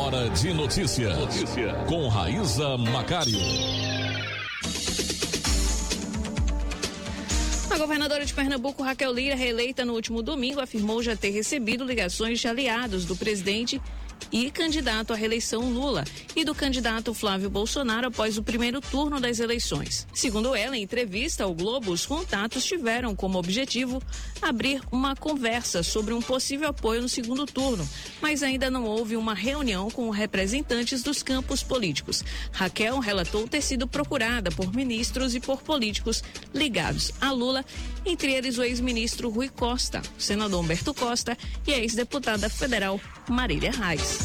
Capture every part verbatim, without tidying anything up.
Hora de notícia. Notícia. Com Raíza Macário. A governadora de Pernambuco, Raquel Lira, reeleita no último domingo, afirmou já ter recebido ligações de aliados do presidente e candidato à reeleição Lula e do candidato Flávio Bolsonaro após o primeiro turno das eleições. Segundo ela, em entrevista ao Globo, os contatos tiveram como objetivo abrir uma conversa sobre um possível apoio no segundo turno, mas ainda não houve uma reunião com representantes dos campos políticos. Raquel relatou ter sido procurada por ministros e por políticos ligados a Lula, entre eles o ex-ministro Rui Costa, o senador Humberto Costa e a ex-deputada federal Marília Reis.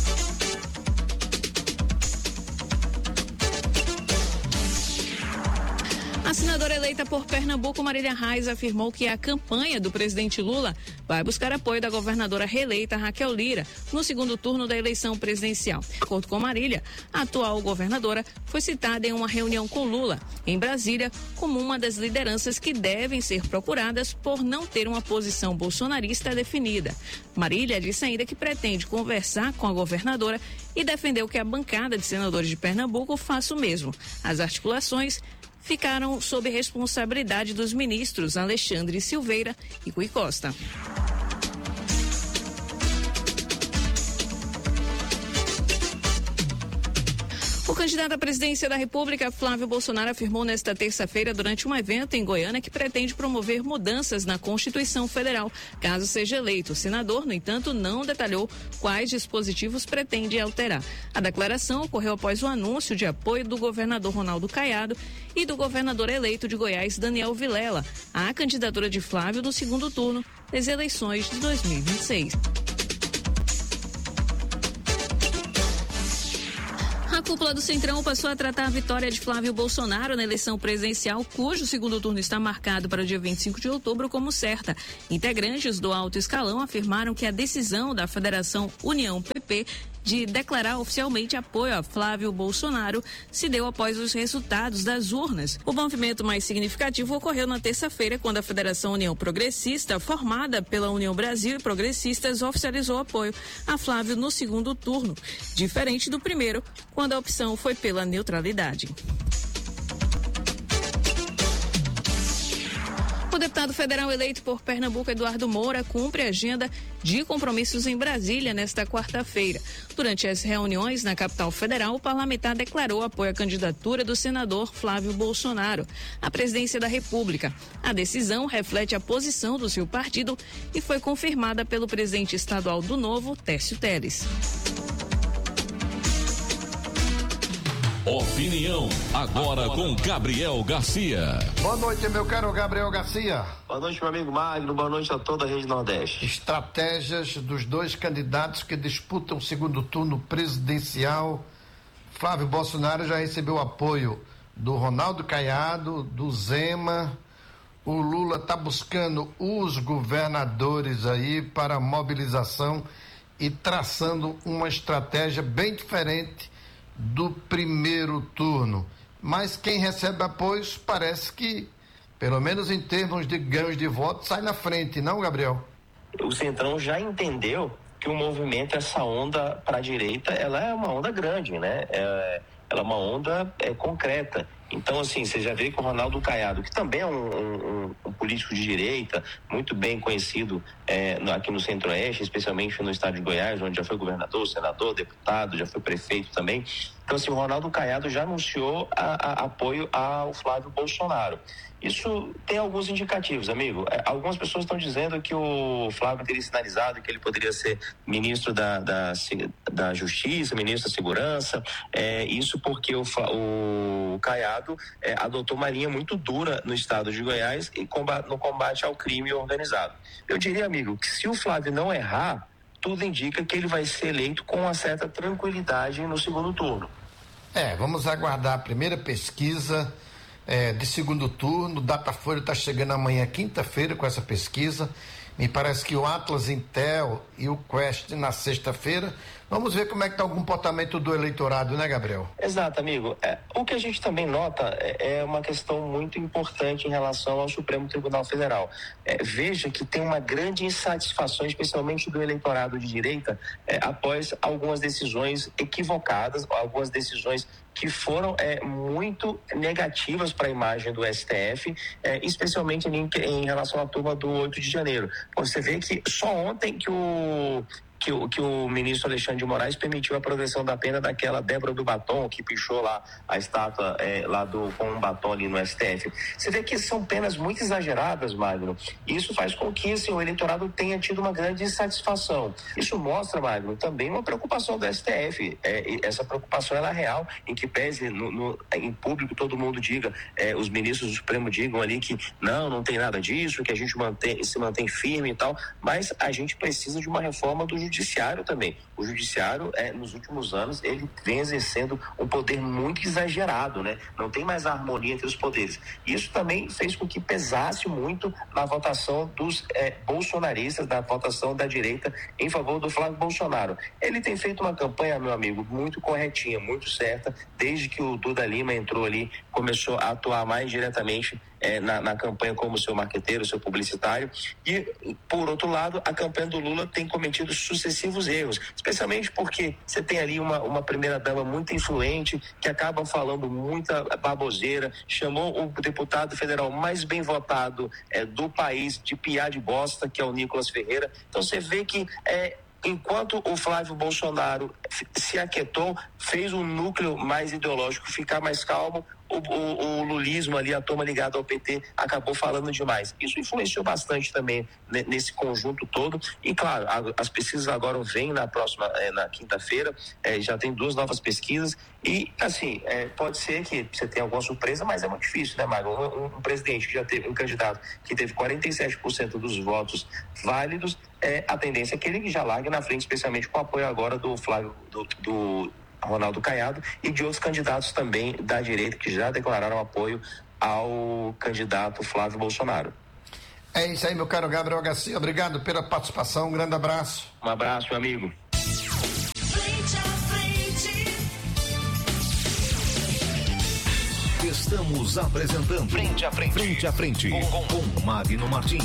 A senadora eleita por Pernambuco, Marília Reis, afirmou que a campanha do presidente Lula vai buscar apoio da governadora reeleita Raquel Lira no segundo turno da eleição presidencial. De acordo com Marília, a atual governadora foi citada em uma reunião com Lula, em Brasília, como uma das lideranças que devem ser procuradas por não ter uma posição bolsonarista definida. Marília disse ainda que pretende conversar com a governadora e defendeu que a bancada de senadores de Pernambuco faça o mesmo. As articulações ficaram sob responsabilidade dos ministros Alexandre Silveira e Rui Costa. O candidato à presidência da República, Flávio Bolsonaro, afirmou nesta terça-feira, durante um evento em Goiânia, que pretende promover mudanças na Constituição Federal, caso seja eleito. O senador, no entanto, não detalhou quais dispositivos pretende alterar. A declaração ocorreu após o anúncio de apoio do governador Ronaldo Caiado e do governador eleito de Goiás, Daniel Vilela, à candidatura de Flávio no segundo turno das eleições de dois mil e vinte e seis. A cúpula do Centrão passou a tratar a vitória de Flávio Bolsonaro na eleição presidencial, cujo segundo turno está marcado para o dia vinte e cinco de outubro, como certa. Integrantes do alto escalão afirmaram que a decisão da Federação União P P de declarar oficialmente apoio a Flávio Bolsonaro se deu após os resultados das urnas. O movimento mais significativo ocorreu na terça-feira, quando a Federação União Progressista, formada pela União Brasil e Progressistas, oficializou apoio a Flávio no segundo turno, diferente do primeiro, quando a opção foi pela neutralidade. O deputado federal eleito por Pernambuco, Eduardo Moura, cumpre a agenda de compromissos em Brasília nesta quarta-feira. Durante as reuniões na capital federal, o parlamentar declarou apoio à candidatura do senador Flávio Bolsonaro à presidência da República. A decisão reflete a posição do seu partido e foi confirmada pelo presidente estadual do Novo, Tércio Teles. Opinião, agora com Gabriel Garcia. Boa noite, meu caro Gabriel Garcia. Boa noite, meu amigo Magno, boa noite a toda a Rede Nordeste. Estratégias dos dois candidatos que disputam o segundo turno presidencial. Flávio Bolsonaro já recebeu apoio do Ronaldo Caiado, do Zema. O Lula está buscando os governadores aí para mobilização e traçando uma estratégia bem diferente do primeiro turno, mas quem recebe apoios parece que, pelo menos em termos de ganhos de votos, sai na frente, não, Gabriel? O Centrão já entendeu que o movimento, essa onda para a direita, ela é uma onda grande, né? É, ela é uma onda é, concreta. Então, assim, você já vê que o Ronaldo Caiado, que também é um, um, um político de direita, muito bem conhecido é, aqui no Centro-Oeste, especialmente no estado de Goiás, onde já foi governador, senador, deputado, já foi prefeito também. Então, assim, o Ronaldo Caiado já anunciou a, a, apoio ao Flávio Bolsonaro. Isso tem alguns indicativos, amigo. Algumas pessoas estão dizendo que o Flávio teria sinalizado que ele poderia ser ministro da, da, da Justiça, ministro da Segurança. É, isso porque o, o Caiado é, adotou uma linha muito dura no estado de Goiás e combate, no combate ao crime organizado. Eu diria, amigo, que se o Flávio não errar, tudo indica que ele vai ser eleito com uma certa tranquilidade no segundo turno. É, vamos aguardar a primeira pesquisa É, de segundo turno. O Datafolha está chegando amanhã, quinta-feira, com essa pesquisa. Me parece que o Atlas, Intel e o Quest na sexta-feira. Vamos ver como é que está o comportamento do eleitorado, né, Gabriel? Exato, amigo. É, o que a gente também nota é, é uma questão muito importante em relação ao Supremo Tribunal Federal. É, veja que tem uma grande insatisfação, especialmente do eleitorado de direita, é, após algumas decisões equivocadas, algumas decisões que foram é, muito negativas para a imagem do S T F, é, especialmente em, em relação à turma do oito de janeiro. Você vê que só ontem que o... Que o, que o ministro Alexandre de Moraes permitiu a progressão da pena daquela Débora do Batom, que pichou lá a estátua é, lá do, com um batom ali no S T F. Você vê que são penas muito exageradas, Magno, e isso faz com que assim, o eleitorado tenha tido uma grande insatisfação. Isso mostra, Magno, também uma preocupação do S T F. É, essa preocupação ela é real, em que pese no, no, em público todo mundo diga, é, os ministros do Supremo digam ali que não, não tem nada disso, que a gente mantém, se mantém firme e tal, mas a gente precisa de uma reforma do judiciário também. O judiciário, é, nos últimos anos, ele vem exercendo um poder muito exagerado, né? Não tem mais harmonia entre os poderes. Isso também fez com que pesasse muito na votação dos é, bolsonaristas, da votação da direita em favor do Flávio Bolsonaro. Ele tem feito uma campanha, meu amigo, muito corretinha, muito certa, desde que o Duda Lima entrou ali, começou a atuar mais diretamente É, na, na campanha como seu marqueteiro, seu publicitário. E, por outro lado, a campanha do Lula tem cometido sucessivos erros, especialmente porque você tem ali uma, uma primeira-dama muito influente, que acaba falando muita baboseira, chamou o deputado federal mais bem votado é, do país de piá de bosta, que é o Nicolas Ferreira. Então você vê que é, enquanto o Flávio Bolsonaro se aquietou, fez um núcleo mais ideológico ficar mais calmo, O, o, o lulismo ali, a turma ligada ao P T, acabou falando demais. Isso influenciou bastante também né, nesse conjunto todo. E, claro, a, as pesquisas agora vêm na próxima, é, na quinta-feira, é, já tem duas novas pesquisas. E, assim, é, pode ser que você tenha alguma surpresa, mas é muito difícil, né, Mago? Um, um, um presidente que já teve, um candidato que teve quarenta e sete por cento dos votos válidos, é, a tendência é que ele já largue na frente, especialmente com o apoio agora do Flávio, do, do Ronaldo Caiado e de outros candidatos também da direita que já declararam apoio ao candidato Flávio Bolsonaro. É isso aí, meu caro Gabriel Garcia. Obrigado pela participação. Um grande abraço. Um abraço, meu amigo. Frente a frente. Estamos apresentando Frente a Frente. Frente a Frente. Com, com Magno Martins.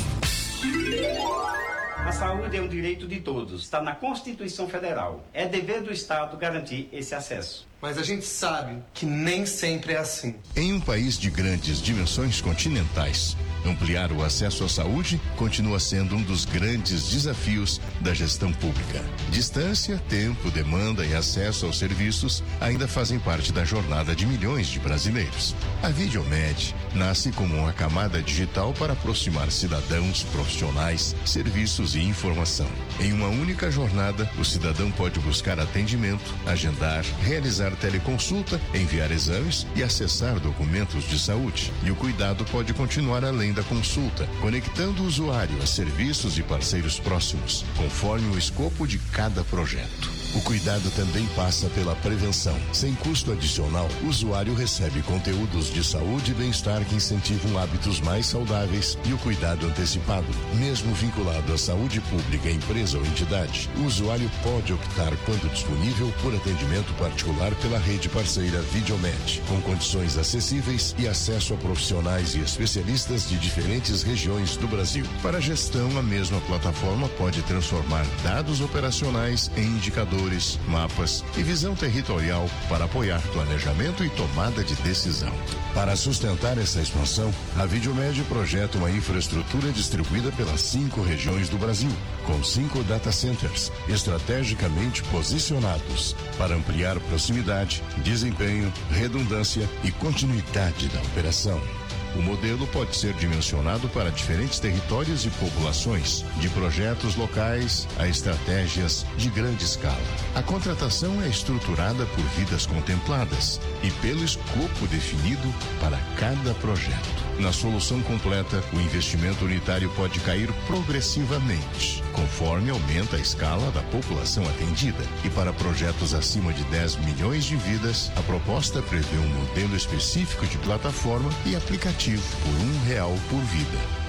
A saúde é um direito de todos, está na Constituição Federal. É dever do Estado garantir esse acesso. Mas a gente sabe que nem sempre é assim. Em um país de grandes dimensões continentais, ampliar o acesso à saúde continua sendo um dos grandes desafios da gestão pública. Distância, tempo, demanda e acesso aos serviços ainda fazem parte da jornada de milhões de brasileiros. A Videomed nasce como uma camada digital para aproximar cidadãos, profissionais, serviços e informação. Em uma única jornada, o cidadão pode buscar atendimento, agendar, realizar teleconsulta, enviar exames e acessar documentos de saúde. E o cuidado pode continuar além da consulta, conectando o usuário a serviços e parceiros próximos, conforme o escopo de cada projeto. O cuidado também passa pela prevenção. Sem custo adicional, o usuário recebe conteúdos de saúde e bem-estar que incentivam hábitos mais saudáveis e o cuidado antecipado. Mesmo vinculado à saúde pública, empresa ou entidade, o usuário pode optar, quando disponível, por atendimento particular pela rede parceira Videomed, com condições acessíveis e acesso a profissionais e especialistas de diferentes regiões do Brasil. Para a gestão, a mesma plataforma pode transformar dados operacionais em indicadores, mapas e visão territorial para apoiar planejamento e tomada de decisão. Para sustentar essa expansão, a Videomed projeta uma infraestrutura distribuída pelas cinco regiões do Brasil, com cinco data centers estrategicamente posicionados para ampliar proximidade, desempenho, redundância e continuidade da operação. O modelo pode ser dimensionado para diferentes territórios e populações, de projetos locais a estratégias de grande escala. A contratação é estruturada por vidas contempladas e pelo escopo definido para cada projeto. Na solução completa, o investimento unitário pode cair progressivamente, conforme aumenta a escala da população atendida. E para projetos acima de dez milhões de vidas, a proposta prevê um modelo específico de plataforma e aplicativo por um real por vida.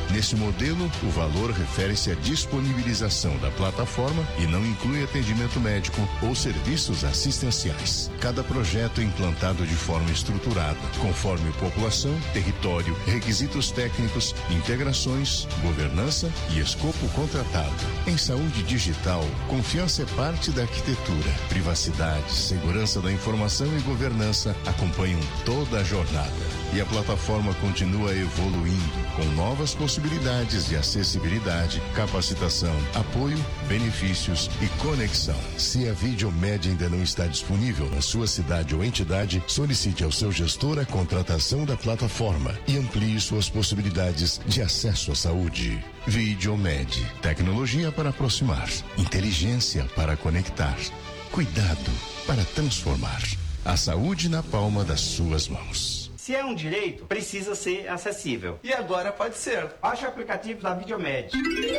Nesse modelo, o valor refere-se à disponibilização da plataforma e não inclui atendimento médico ou serviços assistenciais. Cada projeto é implantado de forma estruturada, conforme população, território, requisitos técnicos, integrações, governança e escopo contratado. Em saúde digital, confiança é parte da arquitetura. Privacidade, segurança da informação e governança acompanham toda a jornada. E a plataforma continua evoluindo, com novas possibilidades de acessibilidade, capacitação, apoio, benefícios e conexão. Se a Videomed ainda não está disponível na sua cidade ou entidade, solicite ao seu gestor a contratação da plataforma e amplie suas possibilidades de acesso à saúde. Videomed, tecnologia para aproximar, inteligência para conectar, cuidado para transformar. A saúde na palma das suas mãos. Se é um direito, precisa ser acessível. E agora pode ser. Baixe o aplicativo da Videomed.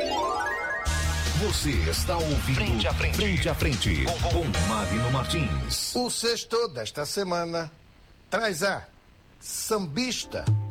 Você está ouvindo Frente a Frente, frente, a frente com Magno Martins. O sexto desta semana traz a sambista